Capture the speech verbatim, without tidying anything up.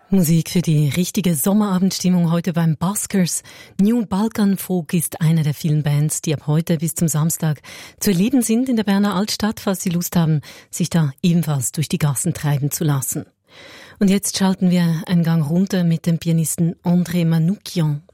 Musik für die richtige Sommerabendstimmung heute beim Buskers. New Balkan Folk ist eine der vielen Bands, die ab heute bis zum Samstag zu erleben sind in der Berner Altstadt, falls Sie Lust haben, sich da ebenfalls durch die Gassen treiben zu lassen. Und jetzt schalten wir einen Gang runter mit dem Pianisten André Manoukian.